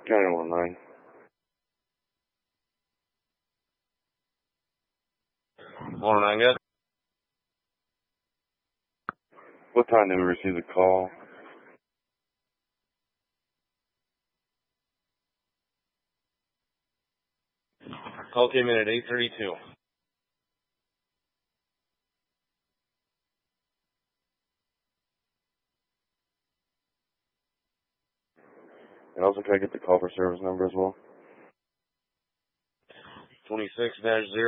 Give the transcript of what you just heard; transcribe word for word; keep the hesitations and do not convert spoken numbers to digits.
nine one nine. one oh nine, good. What time did we receive the call? Call came in at eight thirty-two. And also, can I get the call for service number as well? twenty-six dash zero.